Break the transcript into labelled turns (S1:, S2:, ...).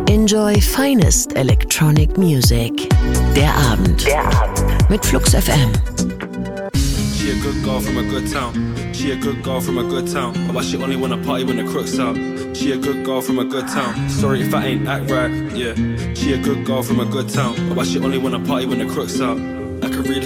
S1: Enjoy finest electronic music. Der Abend. Mit Flux FM.
S2: She a good girl from a good town. She a good girl from a good town. But she only wanna party when the crook's out. She a good girl from a good town. Sorry if I ain't act right, yeah. She a good girl from a good town. But she only wanna party when the crook's out. I could read